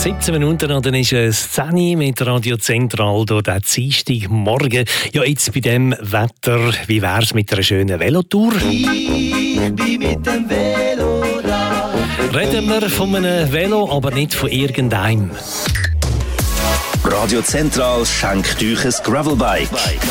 17 Minuten noch, dann ist es 10 mit Radio Zentral hier der Dienstagmorgen. Ja, jetzt bei dem Wetter, wie wär's mit einer schönen Velotour? Ich bin mit dem Velo da. Reden wir von einem Velo, aber nicht von irgendeinem. Radio Zentral schenkt euch ein Gravelbike.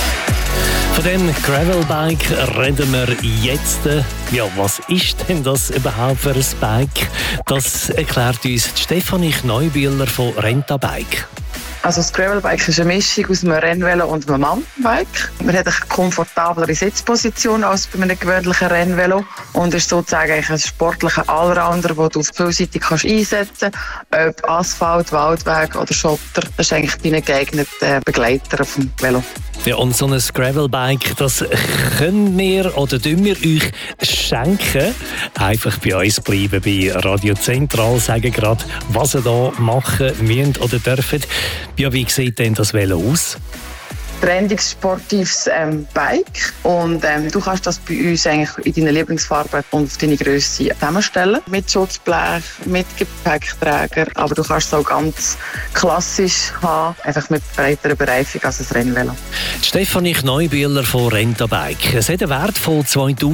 Von dem Gravelbike reden wir jetzt. Ja, was ist denn das überhaupt für ein Bike? Das erklärt uns Stefanie Kneubühler von Rentabike. Also das Gravelbike ist eine Mischung aus einem Rennvelo und einem Mountainbike. Man hat eine komfortablere Sitzposition als bei einem gewöhnlichen Rennvelo und ist sozusagen ein sportlicher Allrounder, den du vielseitig einsetzen kannst. Ob Asphalt, Waldweg oder Schotter, das ist eigentlich dein geeigneter Begleiter auf dem Velo. Ja, und so ein Gravelbike, das können wir oder tun wir euch schenken. Einfach bei uns bleiben, bei Radio Zentral, sagen gerade, was ihr da machen müsst oder dürft. Ja, wie sieht denn das Velo aus? Trendiges, sportives Bike und du kannst das bei uns eigentlich in deinen Lieblingsfarben und auf deine Grösse zusammenstellen. Mit Schutzblech, mit Gepäckträger, aber du kannst es auch ganz klassisch haben, einfach mit breiterer Bereifung als ein Rennvelo. Stefanie Kneubühler von Rentabike. Es hat einen Wert von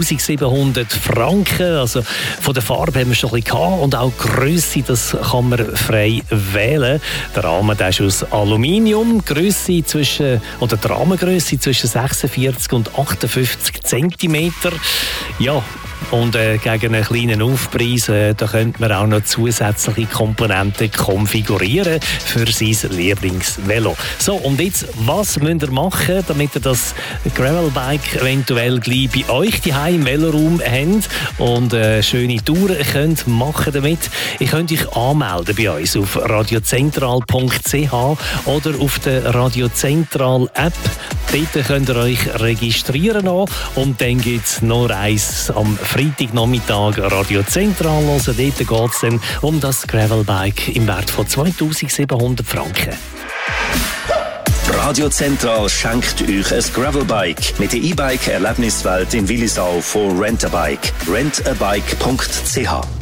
2700 Franken, also von der Farbe haben wir schon ein bisschen gehabt und auch die Grösse, das kann man frei wählen. Der Rahmen der ist aus Aluminium, Grösse die Rahmengrösse zwischen 46 und 58 cm. Ja, und gegen einen kleinen Aufpreis, da könnte man auch noch zusätzliche Komponenten konfigurieren für sein Lieblingsvelo. So, und jetzt, was müsst ihr machen, damit ihr das Gravelbike eventuell gleich bei euch daheim im Veloraum habt und schöne Touren könnt machen damit? Ihr könnt euch anmelden bei uns auf radiozentral.ch oder auf der Radio Zentral App. Dort könnt ihr euch registrieren und dann gibt es noch eins am Freitagnachmittag Radio Zentral hören. Dort geht es dann um das Gravelbike im Wert von 2700 Franken. Radio Zentral schenkt euch ein Gravelbike mit der E-Bike-Erlebniswelt in Willisau von Rentabike. rentabike.ch